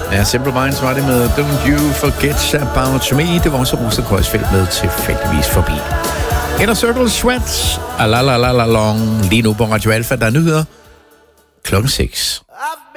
Ja, Simple Minds var det med Don't You Forget About Me. Det var også Rosa Kreuzfeldt med tilfældigvis forbi. Inner Circle Sweat. Long. Lige nu på Radio Alpha, der er nyheder klokken 6.